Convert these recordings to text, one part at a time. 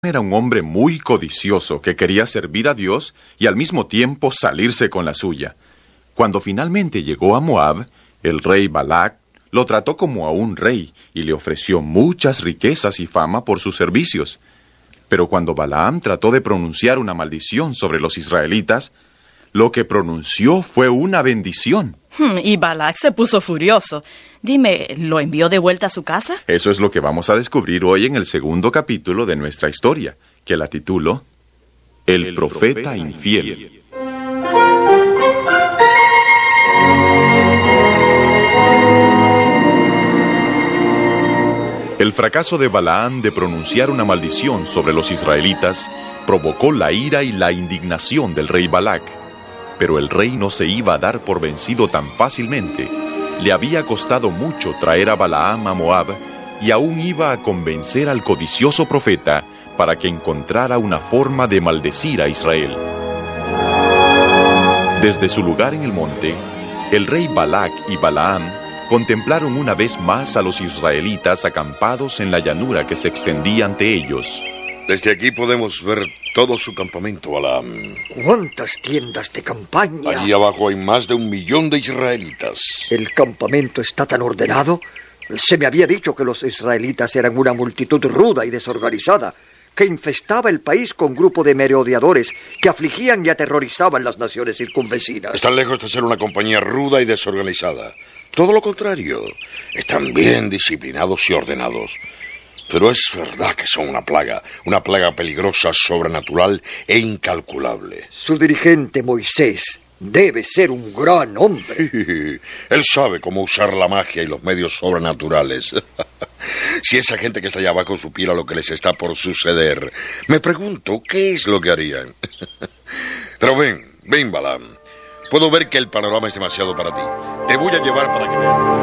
Era un hombre muy codicioso que quería servir a Dios y al mismo tiempo salirse con la suya. Cuando finalmente llegó a Moab, el rey Balac lo trató como a un rey y le ofreció muchas riquezas y fama por sus servicios. Pero cuando Balaam trató de pronunciar una maldición sobre los israelitas, lo que pronunció fue una bendición. Y Balac se puso furioso. Dime, ¿lo envió de vuelta a su casa? Eso es lo que vamos a descubrir hoy en el segundo capítulo de nuestra historia, que la titulo El profeta infiel. El fracaso de Balaam de pronunciar una maldición sobre los israelitas provocó la ira y la indignación del rey Balac. Pero el rey no se iba a dar por vencido tan fácilmente. Le había costado mucho traer a Balaam a Moab y aún iba a convencer al codicioso profeta para que encontrara una forma de maldecir a Israel. Desde su lugar en el monte, el rey Balac y Balaam contemplaron una vez más a los israelitas acampados en la llanura que se extendía ante ellos. Desde aquí podemos ver todo su campamento, Balaam. ¿Cuántas tiendas de campaña? Allí abajo hay más de 1 millón de israelitas. ¿El campamento está tan ordenado? Se me había dicho que los israelitas eran una multitud ruda y desorganizada, que infestaba el país con grupo de merodeadores que afligían y aterrorizaban las naciones circunvecinas. Están lejos de ser una compañía ruda y desorganizada. Todo lo contrario, están bien disciplinados y ordenados. Pero es verdad que son una plaga peligrosa, sobrenatural e incalculable. Su dirigente Moisés debe ser un gran hombre. Él sabe cómo usar la magia y los medios sobrenaturales. Si esa gente que está allá abajo supiera lo que les está por suceder, me pregunto qué es lo que harían. Pero ven, Balaam. Puedo ver que el panorama es demasiado para ti. Te voy a llevar para que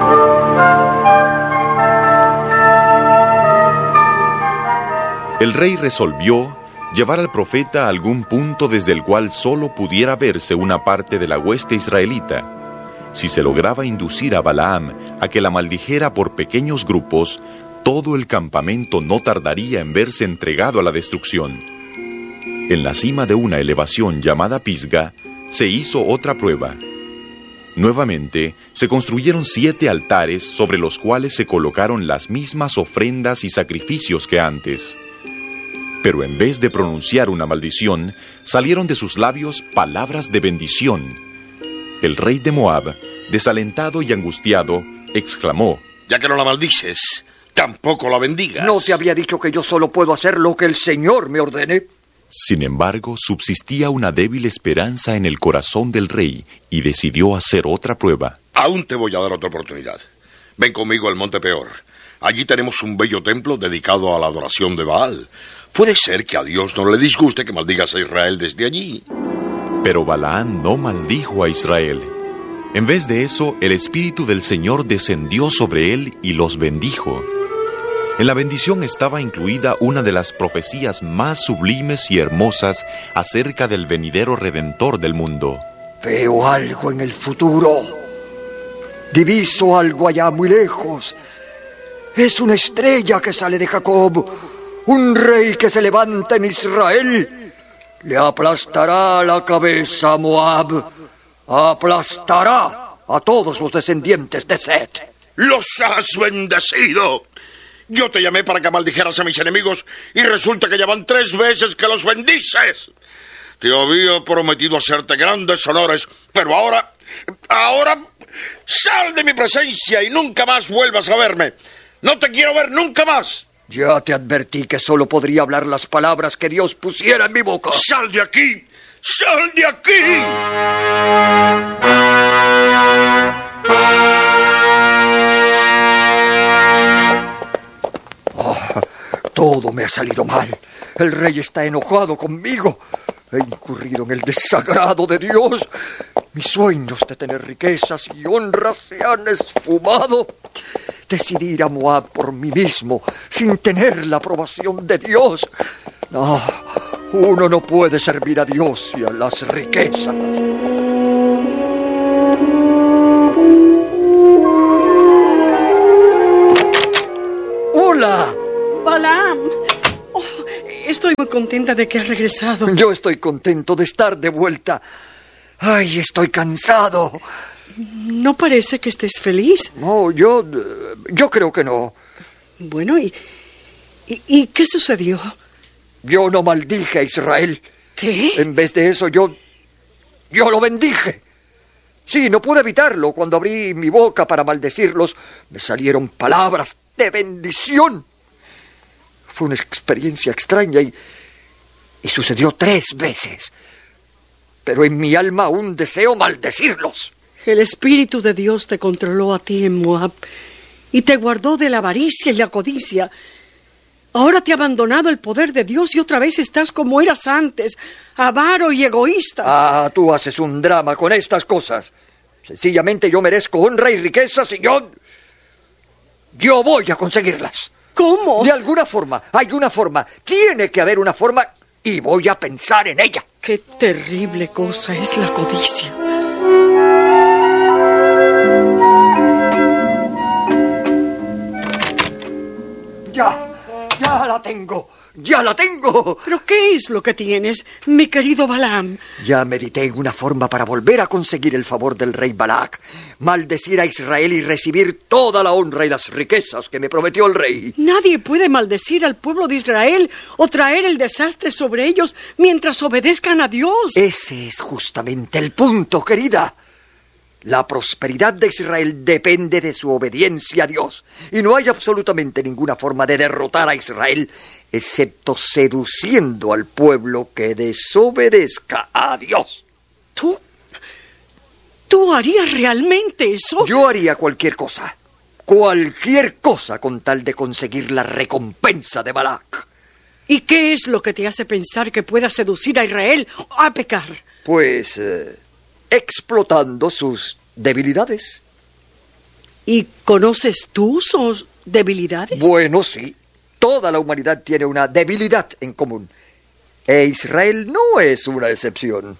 veas. El rey resolvió llevar al profeta a algún punto desde el cual solo pudiera verse una parte de la hueste israelita. Si se lograba inducir a Balaam a que la maldijera por pequeños grupos, todo el campamento no tardaría en verse entregado a la destrucción. En la cima de una elevación llamada Pisga, se hizo otra prueba. Nuevamente, se construyeron 7 altares sobre los cuales se colocaron las mismas ofrendas y sacrificios que antes. Pero en vez de pronunciar una maldición, salieron de sus labios palabras de bendición. El rey de Moab, desalentado y angustiado, exclamó: Ya que no la maldices, tampoco la bendigas. ¿No te había dicho que yo solo puedo hacer lo que el Señor me ordene? Sin embargo, subsistía una débil esperanza en el corazón del rey y decidió hacer otra prueba. Aún te voy a dar otra oportunidad. Ven conmigo al Monte Peor. Allí tenemos un bello templo dedicado a la adoración de Baal. Puede ser que a Dios no le disguste que maldigas a Israel desde allí. Pero Balaam no maldijo a Israel. En vez de eso, el Espíritu del Señor descendió sobre él y los bendijo. En la bendición estaba incluida una de las profecías más sublimes y hermosas acerca del venidero Redentor del mundo. Veo algo en el futuro. Diviso algo allá muy lejos. Es una estrella que sale de Jacob, un rey que se levanta en Israel. Le aplastará la cabeza a Moab, aplastará a todos los descendientes de Set. ¡Los has bendecido! Yo te llamé para que maldijeras a mis enemigos y resulta que ya van 3 veces que los bendices. Te había prometido hacerte grandes honores, pero ahora, sal de mi presencia y nunca más vuelvas a verme. No te quiero ver nunca más. Ya te advertí que solo podría hablar las palabras que Dios pusiera en mi boca. ¡Sal de aquí! ¡Sal de aquí! Todo me ha salido mal. El rey está enojado conmigo. He incurrido en el desagrado de Dios. Mis sueños de tener riquezas y honras se han esfumado. Decidí ir a Moab por mí mismo, sin tener la aprobación de Dios. No, uno no puede servir a Dios y a las riquezas. ¡Hola! Balaam. Oh, estoy muy contenta de que has regresado. Yo estoy contento de estar de vuelta. Ay, estoy cansado. No parece que estés feliz. No, yo creo que no. Bueno, ¿y qué sucedió? Yo no maldije a Israel. ¿Qué? En vez de eso, yo lo bendije. Sí, no pude evitarlo. Cuando abrí mi boca para maldecirlos, me salieron palabras de bendición. Fue una experiencia extraña y sucedió 3 veces. Pero en mi alma aún deseo maldecirlos. El Espíritu de Dios te controló a ti en Moab y te guardó de la avaricia y la codicia. Ahora te ha abandonado el poder de Dios y otra vez estás como eras antes, avaro y egoísta. Ah, tú haces un drama con estas cosas. Sencillamente yo merezco honra y riquezas y yo voy a conseguirlas. ¿Cómo? De alguna forma, hay una forma. Tiene que haber una forma y voy a pensar en ella. Qué terrible cosa es la codicia. Ya la tengo. ¿Pero qué es lo que tienes, mi querido Balaam? Ya medité en una forma para volver a conseguir el favor del rey Balac, maldecir a Israel y recibir toda la honra y las riquezas que me prometió el rey. Nadie puede maldecir al pueblo de Israel o traer el desastre sobre ellos mientras obedezcan a Dios. Ese es justamente el punto, querida. La prosperidad de Israel depende de su obediencia a Dios. Y no hay absolutamente ninguna forma de derrotar a Israel, excepto seduciendo al pueblo que desobedezca a Dios. ¿Tú harías realmente eso? Yo haría cualquier cosa con tal de conseguir la recompensa de Balac. ¿Y qué es lo que te hace pensar que pueda seducir a Israel a pecar? Pues explotando sus debilidades. ¿Y conoces tú sus debilidades? Bueno, sí. Toda la humanidad tiene una debilidad en común. E Israel no es una excepción.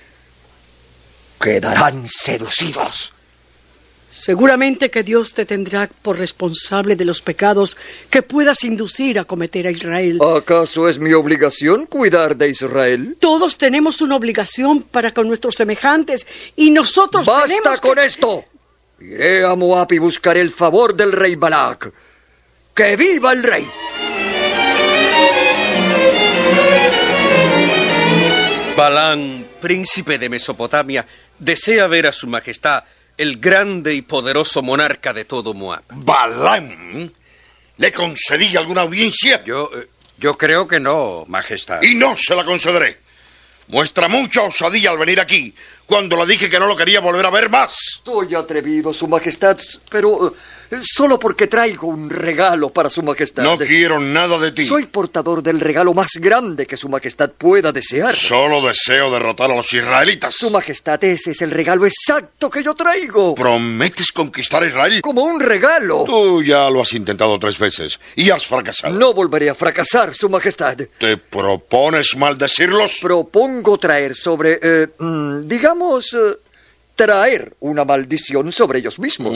Quedarán seducidos. Seguramente que Dios te tendrá por responsable de los pecados que puedas inducir a cometer a Israel. ¿Acaso es mi obligación cuidar de Israel? Todos tenemos una obligación para con nuestros semejantes y nosotros tenemos ¡Basta con esto! Iré a Moab y buscaré el favor del rey Balac. ¡Que viva el rey! Balaam, príncipe de Mesopotamia, desea ver a su majestad, el grande y poderoso monarca de todo Moab. ¿Balaam? ¿Le concedí alguna audiencia? Yo creo que no, majestad. Y no se la concederé. Muestra mucha osadía al venir aquí, cuando le dije que no lo quería volver a ver más. Soy atrevido, su majestad, pero solo porque traigo un regalo para su majestad. No quiero nada de ti. Soy portador del regalo más grande que su majestad pueda desear. Solo deseo derrotar a los israelitas. Su majestad, ese es el regalo exacto que yo traigo. ¿Prometes conquistar a Israel? Como un regalo. Tú ya lo has intentado 3 veces y has fracasado. No volveré a fracasar, su majestad. ¿Te propones maldecirlos? Propongo traer sobre, traer una maldición sobre ellos mismos.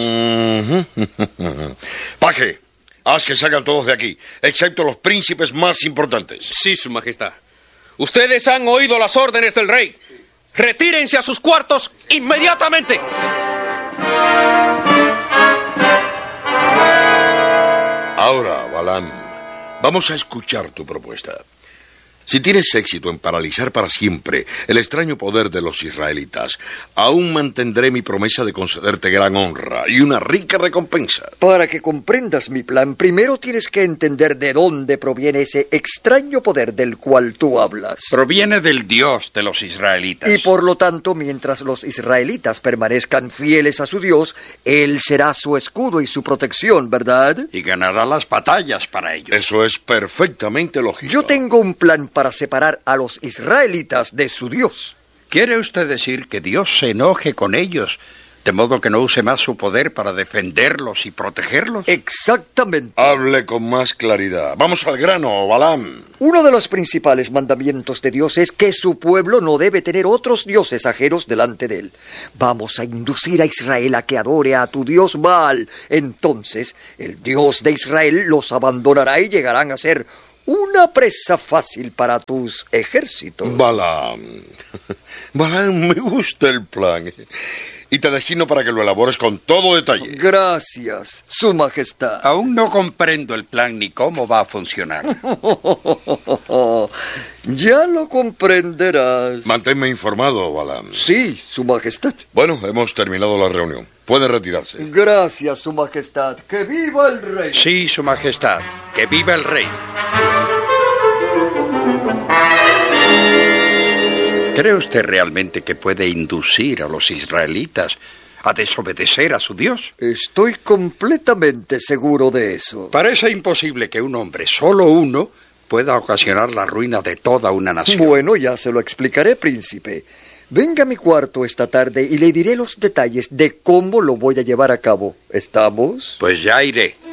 Paje, haz que salgan todos de aquí, excepto los príncipes más importantes. Sí, su majestad. Ustedes han oído las órdenes del rey. Retírense a sus cuartos inmediatamente. Ahora, Balaam, vamos a escuchar tu propuesta. Si tienes éxito en paralizar para siempre el extraño poder de los israelitas, aún mantendré mi promesa de concederte gran honra y una rica recompensa. Para que comprendas mi plan, primero tienes que entender de dónde proviene ese extraño poder del cual tú hablas. Proviene del Dios de los israelitas. Y por lo tanto, mientras los israelitas permanezcan fieles a su Dios, Él será su escudo y su protección, ¿verdad? Y ganará las batallas para ellos. Eso es perfectamente lógico. Yo tengo un plan para separar a los israelitas de su Dios. ¿Quiere usted decir que Dios se enoje con ellos, de modo que no use más su poder para defenderlos y protegerlos? Exactamente. Hable con más claridad. Vamos al grano, Balaam. Uno de los principales mandamientos de Dios es que su pueblo no debe tener otros dioses ajenos delante de él. Vamos a inducir a Israel a que adore a tu Dios Baal. Entonces, el Dios de Israel los abandonará y llegarán a ser una presa fácil para tus ejércitos. Balaam. Balaam, me gusta el plan. Y te destino para que lo elabores con todo detalle. Gracias, Su Majestad. Aún no comprendo el plan ni cómo va a funcionar. Ya lo comprenderás. Manténme informado, Balaam. Sí, Su Majestad. Bueno, hemos terminado la reunión. Pueden retirarse. Gracias, Su Majestad. ¡Que viva el rey! Sí, Su Majestad. ¡Que viva el rey! ¿Cree usted realmente que puede inducir a los israelitas a desobedecer a su Dios? Estoy completamente seguro de eso. Parece imposible que un hombre, solo uno, pueda ocasionar la ruina de toda una nación. Bueno, ya se lo explicaré, príncipe. Venga a mi cuarto esta tarde y le diré los detalles de cómo lo voy a llevar a cabo. ¿Estamos? Pues ya iré.